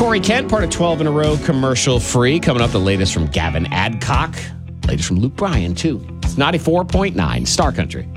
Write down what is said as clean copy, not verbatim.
Corey Kent, part of 12 in a row, commercial free. Coming up, the latest from Gavin Adcock. Latest from Luke Bryan, too. It's 94.9 Star Country.